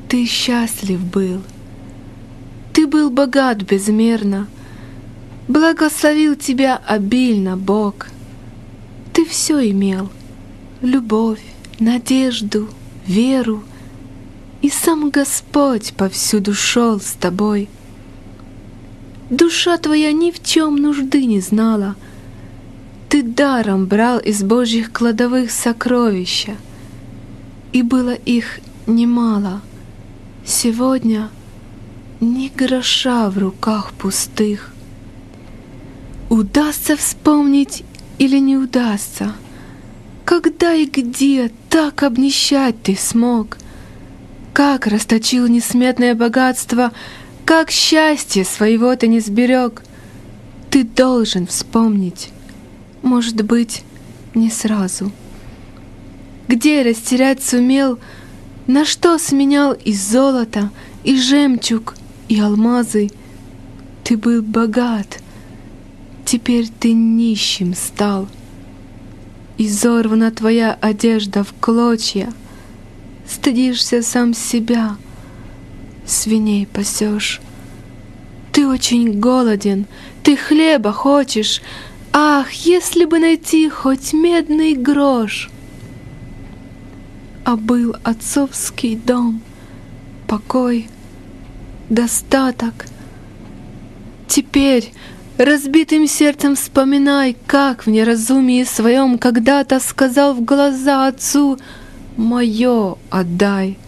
Ты счастлив был, ты был богат безмерно, благословил тебя обильно Бог. Ты все имел: любовь, надежду, веру, и сам Господь повсюду шел с тобой. Душа твоя ни в чем нужды не знала, ты даром брал из Божьих кладовых сокровища, и было их немало. Сегодня ни гроша в руках пустых. Удастся вспомнить или не удастся? Когда и где так обнищать ты смог? Как расточил несметное богатство, как счастье своего ты не сберег? Ты должен вспомнить, может быть, не сразу. Где растерять сумел, на что сменял и золото, и жемчуг, и алмазы? Ты был богат, теперь ты нищим стал. Изорвана твоя одежда в клочья, стыдишься сам себя, свиней пасешь. Ты очень голоден, ты хлеба хочешь. Ах, если бы найти хоть медный грош! А был отцовский дом, покой, достаток. Теперь разбитым сердцем вспоминай, как в неразумии своем когда-то сказал в глаза отцу: «Мое отдай».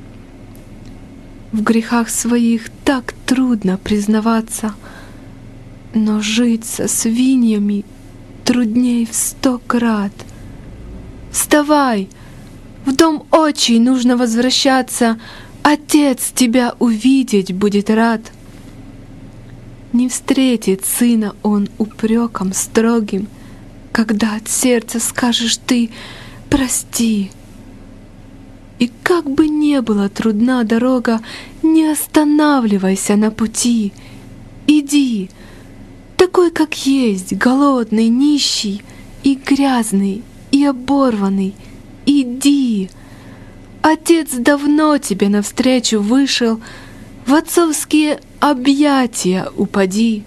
В грехах своих так трудно признаваться, но жить со свиньями трудней в 100 крат. Вставай! В дом отчий нужно возвращаться, Отец тебя увидеть будет рад. Не встретит сына он упреком строгим, когда от сердца скажешь ты «прости». И как бы не была трудна дорога, не останавливайся на пути. Иди, такой, как есть, голодный, нищий, и грязный, и оборванный. Иди! Отец давно тебе навстречу вышел, в отцовские объятия упади.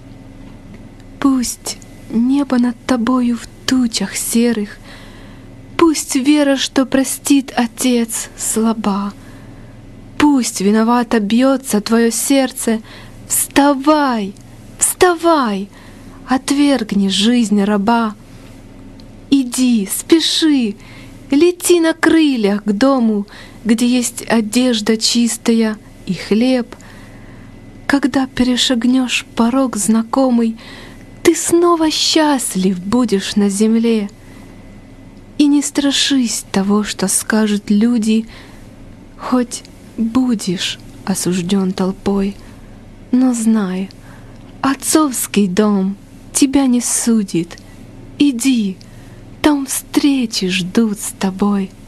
Пусть небо над тобою в тучах серых, пусть вера, что простит Отец, слаба, пусть виновато бьется твое сердце, вставай, вставай, отвергни жизнь раба. Иди, спеши, лети на крыльях к дому, где есть одежда чистая и хлеб. Когда перешагнешь порог знакомый, ты снова счастлив будешь на земле. И не страшись того, что скажут люди, хоть будешь осужден толпой. Но знай, отцовский дом тебя не судит. Иди, там встречи ждут с тобой.